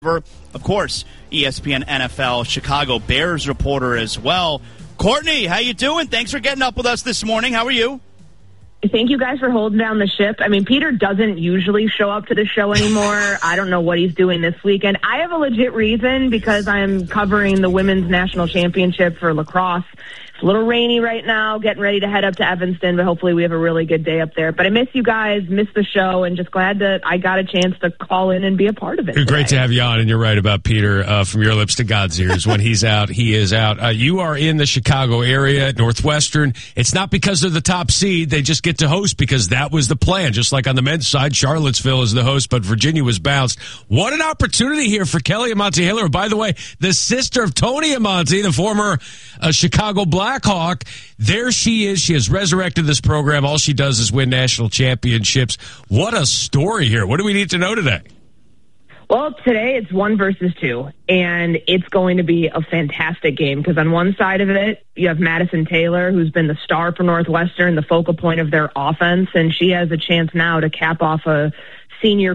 Of course, ESPN NFL Chicago Bears reporter as well. Courtney, how you doing? Thanks for getting up with us this morning. How are you? Thank you guys for holding down the ship. I mean, Peter doesn't usually show up to the show anymore. I don't know what he's doing this weekend. I have a legit reason because I am covering the women's national championship for lacrosse. It's a little rainy right now, getting ready to head up to Evanston, but hopefully we have a really good day up there. But I miss you guys, miss the show, and just glad that I got a chance to call in and be a part of it. Great to have you on, and you're right about Peter. From your lips to God's ears. When he's out, he is out. You are in the Chicago area at Northwestern. It's not because they're the top seed. They just get to host because that was the plan. Just like on the men's side, Charlottesville is the host, but Virginia was bounced. What an opportunity here for Kelly Amonte-Hiller. By the way, the sister of Tony Amonte, the former Chicago Blackhawk. There she is. She has resurrected this program. All she does is win national championships. What a story here. What do we need to know today? Well, today it's 1 versus 2, and it's going to be a fantastic game because on one side of it, you have Madison Taylor, who's been the star for Northwestern, the focal point of their offense, and she has a chance now to cap off her senior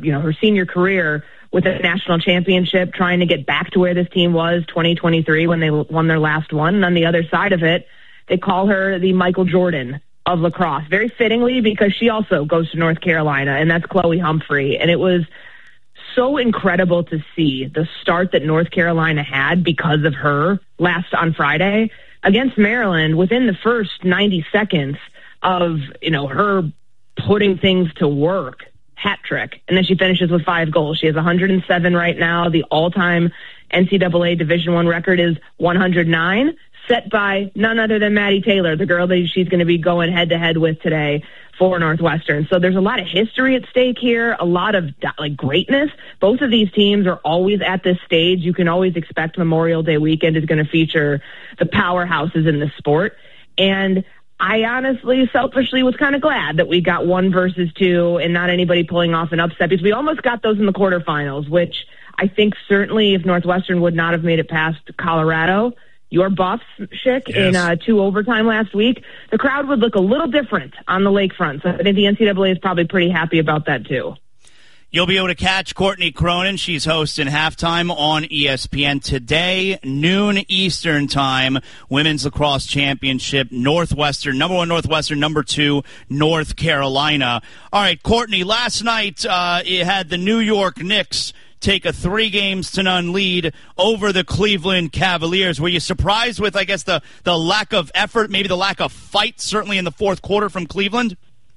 career with a national championship, trying to get back to where this team was 2023 when they won their last one. And on the other side of it, they call her the Michael Jordan of lacrosse, very fittingly because she also goes to North Carolina, and that's Chloe Humphrey. And it was so incredible to see the start that North Carolina had because of her on Friday against Maryland. Within the first 90 seconds of, her putting things to work, hat trick. And then she finishes with 5 goals. She has 107 right now. The all-time NCAA Division I record is 109, set by none other than Maddie Taylor, the girl that she's going to be going head-to-head with today for Northwestern. So there's a lot of history at stake here, a lot of greatness. Both of these teams are always at this stage. You can always expect Memorial Day weekend is going to feature the powerhouses in the sport. And I honestly, selfishly, was kind of glad that we got 1 versus 2 and not anybody pulling off an upset because we almost got those in the quarterfinals, which I think certainly if Northwestern would not have made it past Colorado, your Buffs, Schick, yes, in 2 overtime last week, the crowd would look a little different on the lakefront. So I think the NCAA is probably pretty happy about that, too. You'll be able to catch Courtney Cronin. She's hosting Halftime on ESPN today, noon Eastern time. Women's Lacrosse Championship, Northwestern, number 1 Northwestern, number 2 North Carolina. All right, Courtney, last night you had the New York Knicks take a 3-0 lead over the Cleveland Cavaliers. Were you surprised with, I guess, the lack of effort, maybe the lack of fight, certainly in the fourth quarter from Cleveland?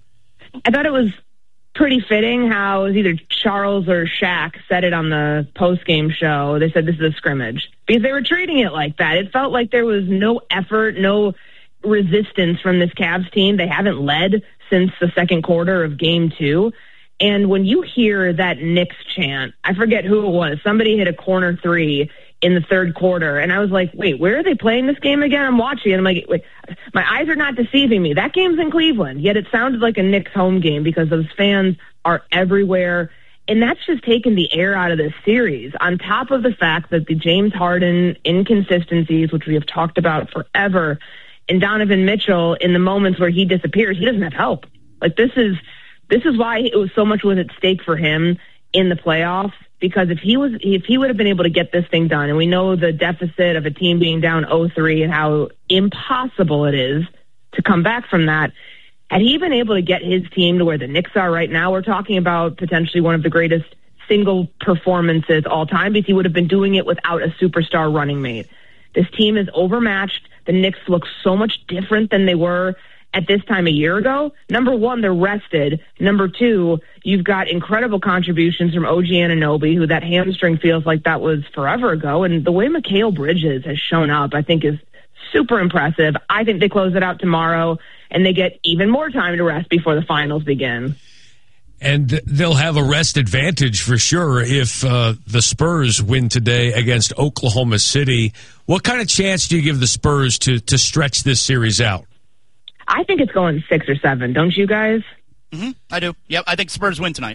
I thought it was pretty fitting how it was either Charles or Shaq said it on the post-game show. They said this is a scrimmage because they were treating it like that. It felt like there was no effort, no resistance from this Cavs team. They haven't led since the second quarter of Game 2. And when you hear that Knicks chant, I forget who it was. Somebody hit a corner 3 in the third quarter. And I was like, wait, where are they playing this game again? I'm watching. And I'm like, wait, my eyes are not deceiving me. That game's in Cleveland. Yet it sounded like a Knicks home game because those fans are everywhere. And that's just taken the air out of this series, on top of the fact that the James Harden inconsistencies, which we have talked about forever, and Donovan Mitchell, in the moments where he disappears, he doesn't have help. Like, this is why it was so much was at stake for him in the playoffs, because if he would have been able to get this thing done, and we know the deficit of a team being down 0-3 and how impossible it is to come back from that, had he been able to get his team to where the Knicks are right now, we're talking about potentially one of the greatest single performances all time, because he would have been doing it without a superstar running mate. This team is overmatched. The Knicks look so much different than they were at this time a year ago. Number 1, they're rested. Number 2, you've got incredible contributions from OG Anunoby, who that hamstring feels like that was forever ago. And the way Mikal Bridges has shown up, I think, is super impressive. I think they close it out tomorrow, and they get even more time to rest before the finals begin. And they'll have a rest advantage for sure if the Spurs win today against Oklahoma City. What kind of chance do you give the Spurs to stretch this series out? I think it's going 6 or 7. Don't you guys? Mm-hmm. I do. Yep. I think Spurs win tonight.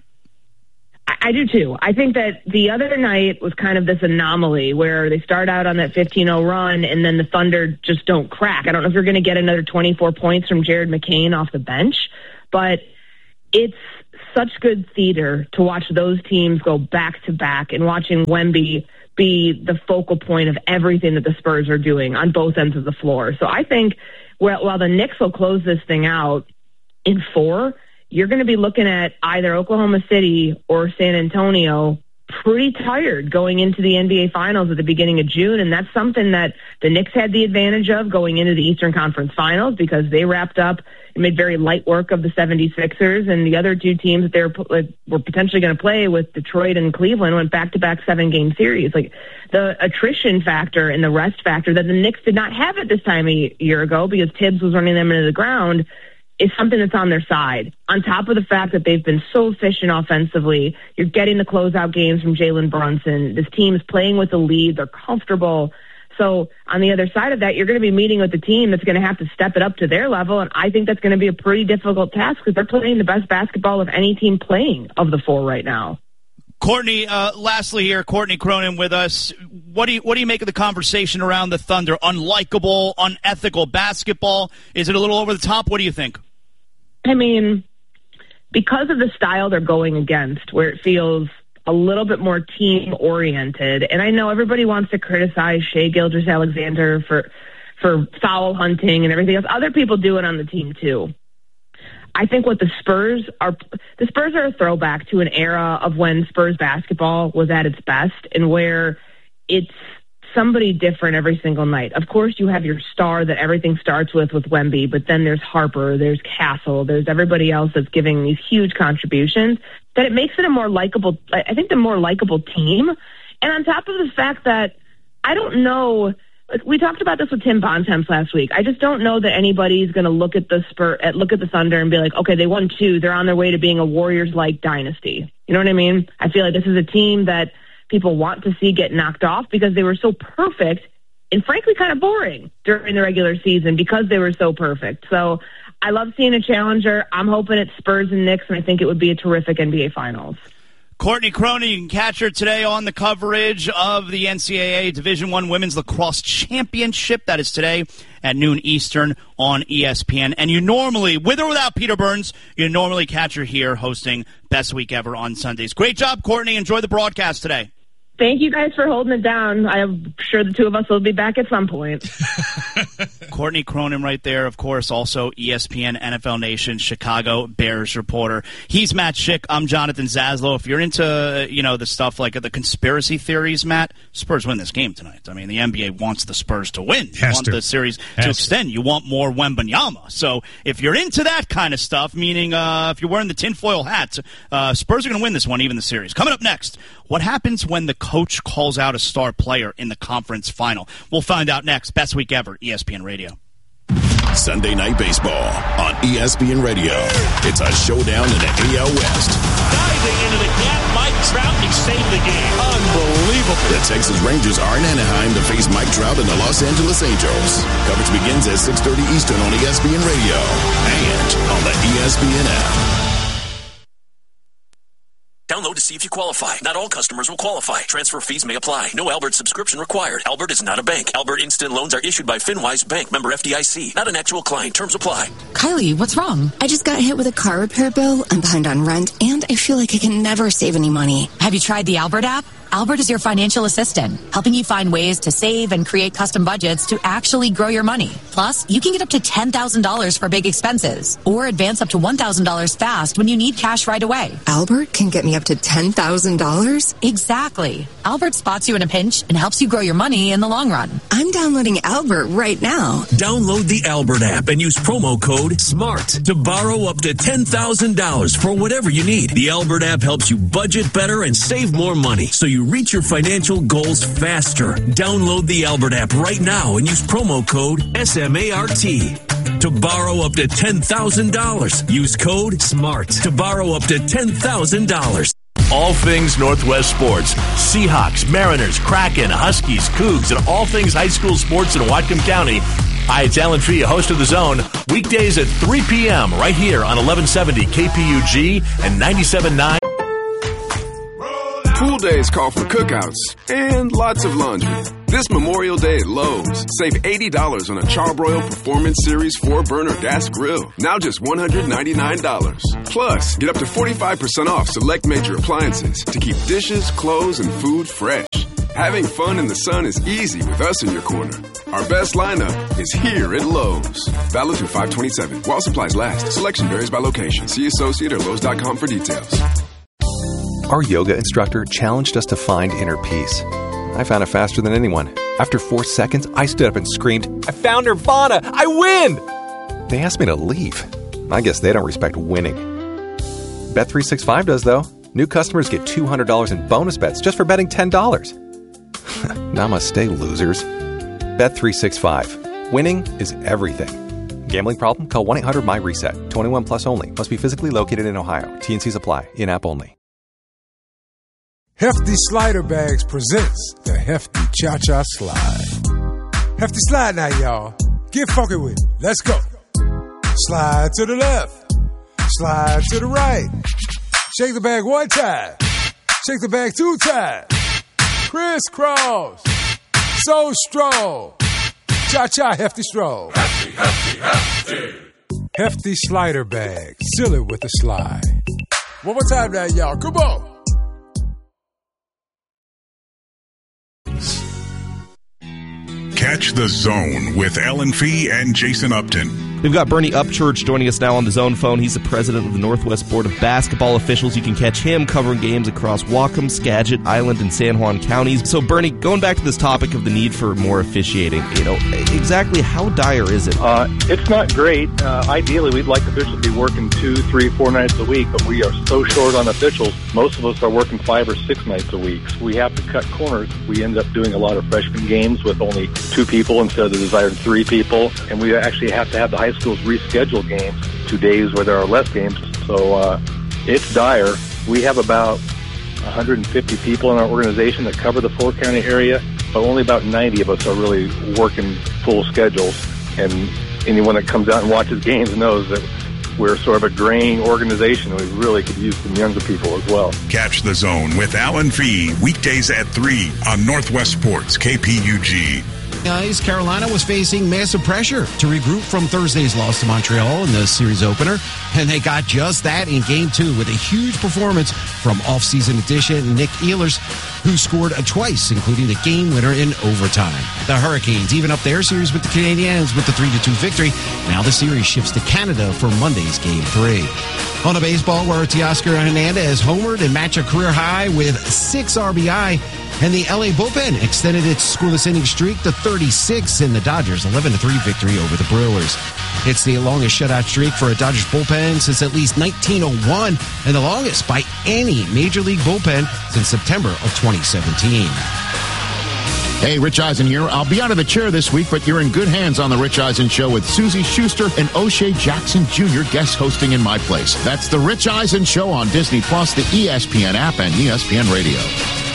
I do too. I think that the other night was kind of this anomaly where they start out on that 15-0 run and then the Thunder just don't crack. I don't know if you're going to get another 24 points from Jared McCain off the bench, but it's such good theater to watch those teams go back to back and watching Wemby be the focal point of everything that the Spurs are doing on both ends of the floor. So I think while the Knicks will close this thing out in 4, you're going to be looking at either Oklahoma City or San Antonio pretty tired going into the NBA Finals at the beginning of June, and that's something that the Knicks had the advantage of going into the Eastern Conference Finals because they wrapped up and made very light work of the 76ers, and the other two teams that they were potentially going to play with Detroit and Cleveland went back-to-back 7-game series. Like the attrition factor and the rest factor that the Knicks did not have at this time a year ago because Tibbs was running them into the ground is something that's on their side. On top of the fact that they've been so efficient offensively, you're getting the closeout games from Jalen Brunson. This team is playing with the lead. They're comfortable. So on the other side of that, you're going to be meeting with a team that's going to have to step it up to their level, and I think that's going to be a pretty difficult task because they're playing the best basketball of any team playing of the 4 right now. Courtney, lastly here, Courtney Cronin with us. What do you make of the conversation around the Thunder? Unlikable, unethical basketball? Is it a little over the top? What do you think? I mean, because of the style they're going against, where it feels a little bit more team-oriented, and I know everybody wants to criticize Shai Gilgeous-Alexander for foul hunting and everything else. Other people do it on the team, too. I think what the Spurs are a throwback to an era of when Spurs basketball was at its best and where it's somebody different every single night. Of course, you have your star that everything starts with Wemby, but then there's Harper, there's Castle, there's everybody else that's giving these huge contributions, that it makes it a more likable, I think the more likable team. And on top of the fact that I don't know, we talked about this with Tim Bontemps last week. I just don't know that anybody's going to look at the Thunder and be like, okay, they won 2. They're on their way to being a Warriors-like dynasty. You know what I mean? I feel like this is a team that people want to see get knocked off because they were so perfect and frankly kind of boring during the regular season because they were so perfect. So I love seeing a challenger. I'm hoping it's Spurs and Knicks, and I think it would be a terrific NBA Finals. Courtney Cronin, you can catch her today on the coverage of the NCAA Division I Women's Lacrosse Championship. That is today at noon Eastern on ESPN. And you normally, with or without Peter Burns, you normally catch her here hosting Best Week Ever on Sundays. Great job, Courtney. Enjoy the broadcast today. Thank you guys for holding it down. I'm sure the two of us will be back at some point. Courtney Cronin right there, of course, also ESPN, NFL Nation, Chicago Bears reporter. He's Matt Schick. I'm Jonathan Zaslow. If you're into, the stuff like the conspiracy theories, Matt, Spurs win this game tonight. I mean, the NBA wants the Spurs to win. You want the series to extend. You want more Wembanyama. So if you're into that kind of stuff, meaning if you're wearing the tinfoil hat, Spurs are going to win this one, even the series. Coming up next, what happens when the coach calls out a star player in the conference final? We'll find out next. Best Week Ever, ESPN Radio. Sunday Night Baseball on ESPN Radio. It's a showdown in the AL West. Diving into the gap, Mike Trout, he saved the game. Unbelievable. The Texas Rangers are in Anaheim to face Mike Trout and the Los Angeles Angels. Coverage begins at 6:30 Eastern on ESPN Radio and on the ESPN app. Download to see if you qualify. Not all customers will qualify. Transfer fees may apply. No Albert subscription required. Albert is not a bank. Albert Instant Loans are issued by FinWise Bank, member FDIC. Not an actual client. Terms apply. Kylie, what's wrong? I just got hit with a car repair bill. I'm behind on rent, and I feel like I can never save any money. Have you tried the Albert app? Albert is your financial assistant, helping you find ways to save and create custom budgets to actually grow your money. Plus, you can get up to $10,000 for big expenses or advance up to $1,000 fast when you need cash right away. Albert can get me up to $10,000? Exactly. Albert spots you in a pinch and helps you grow your money in the long run. I'm downloading Albert right now. Download the Albert app and use promo code SMART to borrow up to $10,000 for whatever you need. The Albert app helps you budget better and save more money so you reach your financial goals faster. Download the Albert app right now and use promo code SMART to borrow up to $10,000. Use code SMART to borrow up to $10,000. All things Northwest sports. Seahawks, Mariners, Kraken, Huskies, Cougs, and all things high school sports in Whatcom County. Hi, it's Alan Tria, host of The Zone. Weekdays at 3 p.m. right here on 1170 KPUG and 97.9. Pool days call for cookouts and lots of laundry. This Memorial Day at Lowe's, save $80 on a Charbroil Performance Series 4-burner gas grill. Now just $199. Plus, get up to 45% off select major appliances to keep dishes, clothes, and food fresh. Having fun in the sun is easy with us in your corner. Our best lineup is here at Lowe's. Valid through 5/27. While supplies last. Selection varies by location. See associate or Lowe's.com for details. Our yoga instructor challenged us to find inner peace. I found it faster than anyone. After 4 seconds, I stood up and screamed, "I found Nirvana! I win!" They asked me to leave. I guess they don't respect winning. Bet365 does, though. New customers get $200 in bonus bets just for betting $10. Namaste, losers. Bet365. Winning is everything. Gambling problem? Call 1-800-MY-RESET. 21 plus only. Must be physically located in Ohio. T&Cs apply. In-app only. Hefty Slider Bags presents the Hefty Cha-Cha Slide. Hefty Slide now, y'all. Get funky with it. Let's go. Slide to the left. Slide to the right. Shake the bag one time. Shake the bag 2 times. Crisscross. So strong. Cha-cha Hefty Stroll. Hefty, hefty, hefty. Hefty Slider Bag. Seal it with a slide. One more time now, y'all. Come on. Catch the Zone with Ellen Fee and Jason Upton. We've got Bernie Upchurch joining us now on the Zone phone. He's the president of the Northwest Board of Basketball Officials. You can catch him covering games across Whatcom, Skagit, Island, and San Juan counties. So, Bernie, going back to this topic of the need for more officiating, exactly how dire is it? It's not great. Ideally, we'd like officials to be working 2, 3, 4 nights a week, but we are so short on officials. Most of us are working 5 or 6 nights a week. So we have to cut corners. We end up doing a lot of freshman games with only 2 people instead of the desired 3 people, and we actually have to have the high schools reschedule games to days where there are less games. So it's dire. We have about 150 people in our organization that cover the 4-county area, but only about 90 of us are really working full schedules. And anyone that comes out and watches games knows that we're sort of a graying organization, and we really could use some younger people as well. Catch the Zone with Alan Fee weekdays at 3 on Northwest Sports KPUG. Guys, Carolina was facing massive pressure to regroup from Thursday's loss to Montreal in the series opener, and they got just that in Game 2 with a huge performance from off-season addition Nick Ehlers, who scored twice, including the game winner in overtime. The Hurricanes even up their series with the Canadiens with the 3-2 victory. Now the series shifts to Canada for Monday's Game 3. On a baseball where Teoscar Hernandez homered and matched a career high with 6 RBI, and the LA bullpen extended its scoreless inning streak to 36 in the Dodgers' 11-3 victory over the Brewers. It's the longest shutout streak for a Dodgers bullpen since at least 1901, and the longest by any Major League bullpen since September of 2017. Hey, Rich Eisen here. I'll be out of the chair this week, but you're in good hands on The Rich Eisen Show with Susie Schuster and O'Shea Jackson Jr. guest hosting in my place. That's The Rich Eisen Show on Disney+, the ESPN app, and ESPN Radio.